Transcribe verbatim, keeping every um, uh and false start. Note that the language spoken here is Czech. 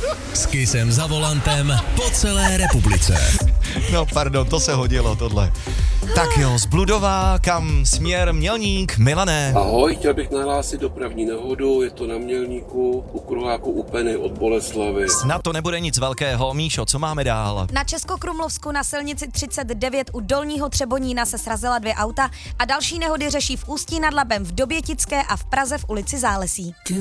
S Kissem za volantem po celé republice. No pardon, to se hodilo tohle. Tak jo, z Bludova, kam směr Mělník, Milané. Ahoj, chtěl bych nahlásit dopravní nehodu, je to na Mělníku, u kruháku Upeny od Boleslavy. Snad to nebude nic velkého. Míšo, co máme dál? Na Českokrumlovsku na silnici třicet devět u Dolního Třebonína se srazila dvě auta a další nehody řeší v Ústí nad Labem, v Dobětické a v Praze v ulici Zálesí.